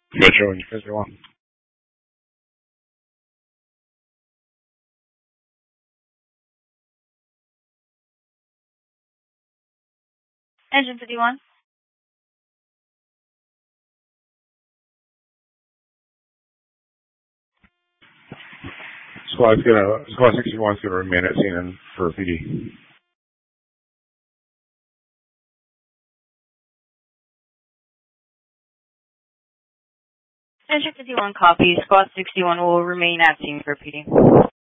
Metro and 51. Engine 51. Squad 61 is gonna remain at scene for PD. Engine 51 copy. Squad 61 will remain at scene for PD.